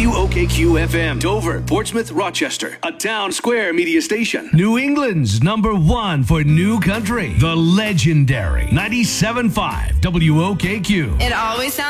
WOKQ FM, Dover, Portsmouth, Rochester, a Town Square media station. New England's #1 for new country, the legendary 97.5 WOKQ. It always sounds